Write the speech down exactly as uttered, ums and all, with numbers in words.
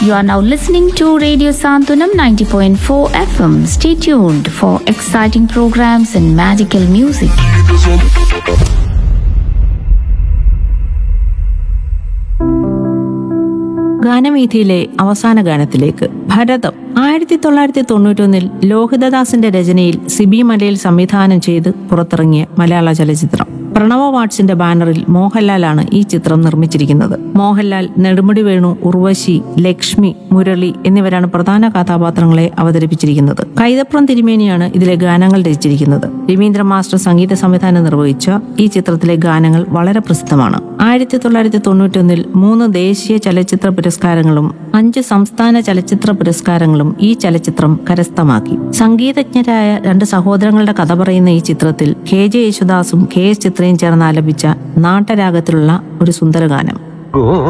You are now listening to Radio Santunam ninety point four F M. Stay tuned for exciting programs and magical music. ഗാനവീഥിയിലെ അവസാന ഗാനത്തിലേക്ക്. ഭരതം ആയിരത്തി തൊള്ളായിരത്തി തൊണ്ണൂറ്റൊന്നിൽ ലോഹിതദാസിന്റെ രചനയിൽ സിബി മലയിൽ സംവിധാനം ചെയ്ത് പുറത്തിറങ്ങിയ മലയാള ചലച്ചിത്രം. പ്രണവ വാട്സിന്റെ ബാനറിൽ മോഹൻലാലാണ് ഈ ചിത്രം നിർമ്മിച്ചിരിക്കുന്നത്. മോഹൻലാൽ, നെടുമുടി വേണു, ഉർവശി, ലക്ഷ്മി, മുരളി എന്നിവരാണ് പ്രധാന കഥാപാത്രങ്ങളെ അവതരിപ്പിച്ചിരിക്കുന്നത്. കൈതപ്രം തിരുമേനിയാണ് ഇതിലെ ഗാനങ്ങൾ രചിച്ചിരിക്കുന്നത്. രവീന്ദ്ര മാസ്റ്റർ സംഗീത സംവിധാനം നിർവഹിച്ച ഈ ചിത്രത്തിലെ ഗാനങ്ങൾ വളരെ പ്രസിദ്ധമാണ്. ആയിരത്തി തൊള്ളായിരത്തി തൊണ്ണൂറ്റൊന്നിൽ മൂന്ന് ദേശീയ ചലച്ചിത്ര പുരസ്കാരങ്ങളും അഞ്ച് സംസ്ഥാന ചലച്ചിത്ര പുരസ്കാരങ്ങളും ഈ ചലച്ചിത്രം കരസ്ഥമാക്കി. സംഗീതജ്ഞരായ രണ്ട് സഹോദരങ്ങളുടെ കഥ പറയുന്ന ഈ ചിത്രത്തിൽ കെ ജെ യേശുദാസും കെ എസ് ചിത്രയും ചേർന്ന് ആലപിച്ച നാട്ടരാഗത്തിലുള്ള ഒരു സുന്ദരഗാനം.